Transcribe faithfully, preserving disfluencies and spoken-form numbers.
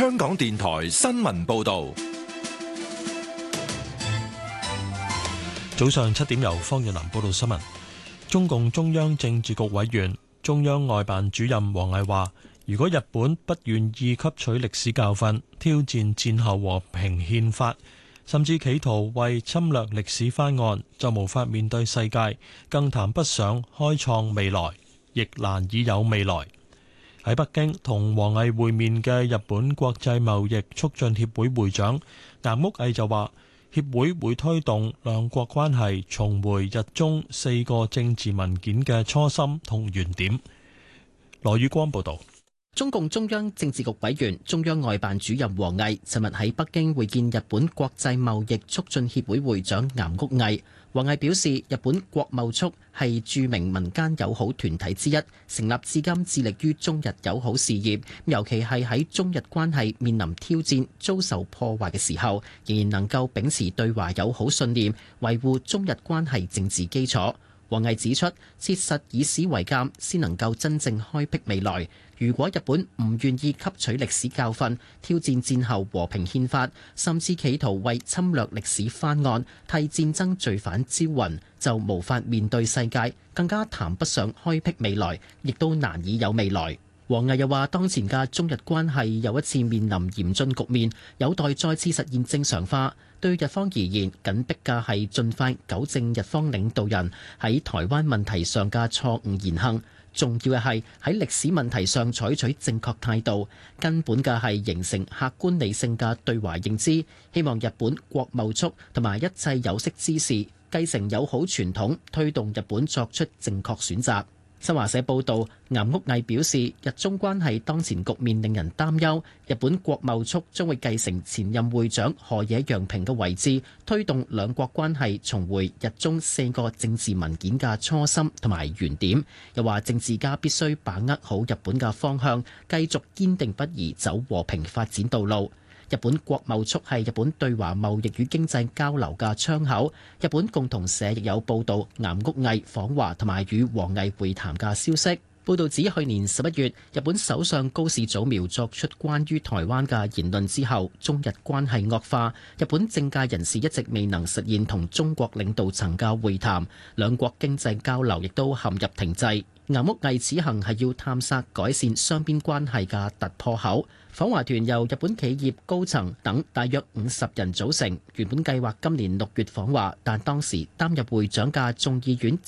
香港電台新聞報道。 早上七點，由方遠南報道新聞。中共中央政治局委員、中央外辦主任王毅話，如果日本不願意吸取歷史教訓，挑戰戰後和平憲法，甚至企圖為侵略歷史翻案，就無法面對世界，更談不上開創未來，亦難以有未來。喺北京同王毅會面嘅日本國際貿易促進協會會長岩屋毅就話，協會會推動兩國關係重回日中四個政治文件嘅初心同原點。羅宇光報道。 中共中央政治局委員、中央外辦主任王毅尋日喺北京會見日本國際貿易促進協會會長岩屋毅。王毅表示，日本國貿促係著名民間友好團體之一，成立至今致力於中日友好事業，尤其係喺中日關係面臨挑戰、遭受破壞嘅時候，仍然能夠秉持對華友好信念，維護中日關係政治基礎。王毅指出，切實以史為鑑，先能夠真正開闢未來。如果日本唔願意吸取歷史教訓，挑戰戰後和平憲法，甚至企圖為侵略歷史翻案，替戰爭罪犯招魂，就無法面對世界，更加談不上開闢未來，亦都難以有未來。王毅又話，當前嘅中日關係又一次面臨嚴峻局面，有待再次實現正常化。對日方而言，緊迫嘅係盡快糾正日方領導人喺台灣問題上嘅錯誤言行。重要嘅係喺歷史問題上採取正確態度，根本嘅係形成客觀理性嘅對華認知。希望日本國貿促同埋一切有識之士繼承友好傳統，推動日本作出正確選擇。新華社報道，岩屋毅表示，日中關係當前局面令人擔憂，日本國貿促將會繼承前任會長河野洋平嘅遺志，推動兩國關係重回日中四個政治文件嘅初心同埋原點。又話政治家必須把握好日本嘅方向，繼續堅定不移走和平發展道路。日本國貿促係日本對華貿易與經濟交流嘅窗口。日本共同社亦有報道岩屋毅訪華同埋與王毅會談嘅消息。報道指去年十一月，日本首相高市早苗作出關於台灣嘅言論之後，中日關係惡化，日本政界人士一直未能實現同中國領導層嘅會談，兩國經濟交流亦都陷入停滯。岩屋毅此行係要探索改善雙邊關係嘅突破口。訪華團由日本企業高層等大約五十人組成，原本計劃今年六月訪華，但當時擔任會長嘅眾議院